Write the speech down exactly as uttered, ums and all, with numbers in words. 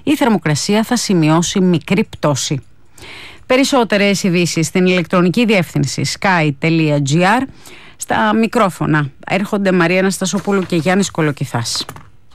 η θερμοκρασία θα σημειώσει μικρή πτώση. Περισσότερες ειδήσεις στην ηλεκτρονική διεύθυνση sky τελεία gr. Στα μικρόφωνα έρχονται Μαρία Αναστασοπούλου και Γιάννης Κολοκυθάς.